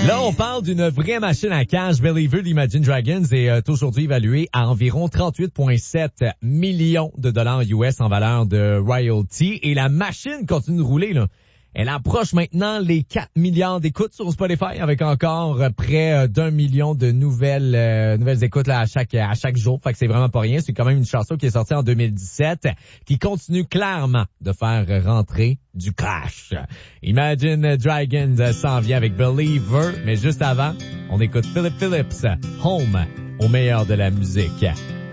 Là, on parle d'une vraie machine à cash. Believer d'Imagine Dragons est aujourd'hui évaluée à environ 38,7 millions de dollars US en valeur de royalty. Et la machine continue de rouler, là. Elle approche maintenant les 4 milliards d'écoutes sur Spotify avec encore près d'1 million de nouvelles écoutes là à chaque jour. Fait que c'est vraiment pas rien. C'est quand même une chanson qui est sortie en 2017 qui continue clairement de faire rentrer du cash. Imagine Dragons s'en vient avec Believer, mais juste avant, on écoute Philip Phillips, Home, au meilleur de la musique.